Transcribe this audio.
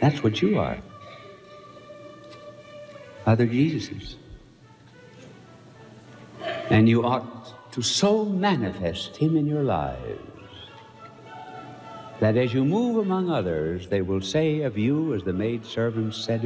That's what you are. Other Jesuses. And you ought to so manifest him in your lives that as you move among others, they will say of you, as the maidservant said